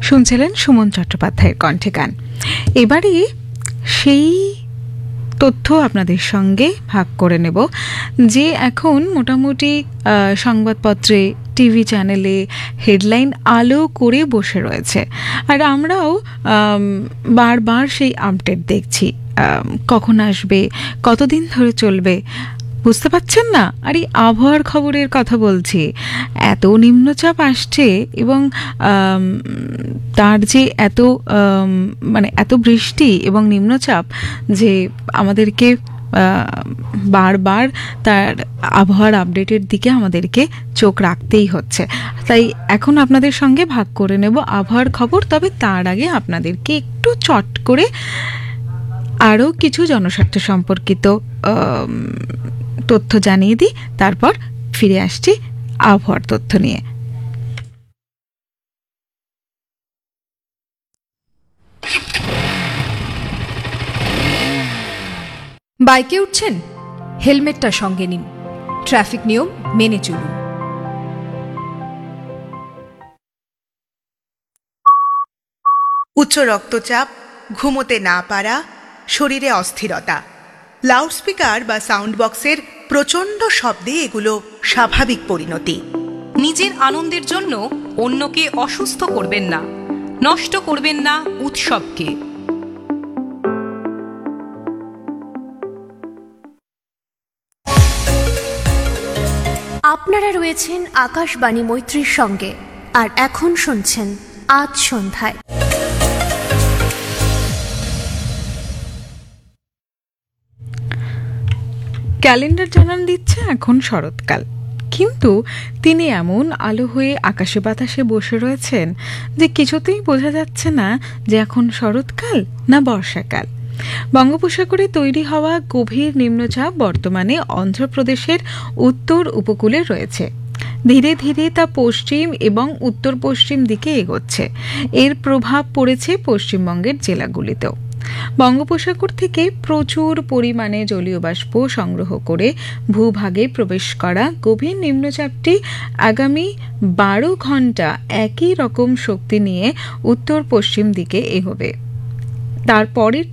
শুনছিলেন সুমন চট্টোপাধ্যায়ের কণ্ঠে গান। এবারে সেই তথ্য আপনাদের সঙ্গে ভাগ করে নেব যে এখন মোটামুটি সংবাদপত্রে, টিভি চ্যানেলে হেডলাইন আলো করে বসে রয়েছে, আর আমরাও বারবার সেই আপডেট দেখছি। কখন আসবে, কতদিন ধরে চলবে, বুঝতে পারছেন না? আর এই আবহাওয়ার খবরের কথা বলছি, এত নিম্নচাপ আসছে এবং তার যে এত এত বৃষ্টি এবং নিম্নচাপ যে আমাদেরকে বারবার তার আবহাওয়ার আপডেটের দিকে আমাদেরকে চোখ রাখতেই হচ্ছে। তাই এখন আপনাদের সঙ্গে ভাগ করে নেব আবহাওয়ার খবর। তবে তার আগে আপনাদেরকে একটু চট করে আরও কিছু জনস্বার্থ সম্পর্কিত তথ্য জানিয়ে দিই, তারপর ফিরে আসছি আবহাওয়ার তথ্য নিয়ে। বাইকে উঠছেন, হেলমেটটা সঙ্গে নিন। ট্রাফিক নিয়ম মেনে চলুন। উচ্চ রক্তচাপ, ঘুমোতে না পারা, শরীরে অস্থিরতা, লাউডস্পিকার বা সাউন্ড বক্সের প্রচণ্ড শব্দে এগুলো স্বাভাবিক পরিণতি। নিজের আনন্দের জন্য অন্যকে অসুস্থ করবেন না, নষ্ট করবেন না উৎসবকে। আপনারা রয়েছেন আকাশবাণী মৈত্রীর সঙ্গে, আর এখন শুনছেন আজ সন্ধ্যায়। ক্যালেন্ডার জানান দিচ্ছে এখন শরৎকাল, কিন্তু তিনি এমন আলো হয়ে আকাশে বাতাসে বসে রয়েছেন যে কিছুতেই বোঝা যাচ্ছে না যে এখন শরৎকাল না বর্ষাকাল। বঙ্গোপসাগরে তৈরি হওয়া গভীর নিম্নচাপ বর্তমানে অন্ধ্রপ্রদেশের উত্তর উপকূলে রয়েছে। ধীরে ধীরে তা পশ্চিম এবং উত্তর পশ্চিম দিকে এগোচ্ছে। এর প্রভাব পড়েছে পশ্চিমবঙ্গের জেলাগুলিতেও। বঙ্গোপসাগর থেকে প্রচুর পরিমাণে জলীয় বাষ্প সংগ্রহ করে ভূভাগে প্রবেশ করা গভীর নিম্নচাপটি আগামী 12 ঘন্টা একই রকম শক্তি নিয়ে উত্তর পশ্চিম দিকে এগোবে। তারপরের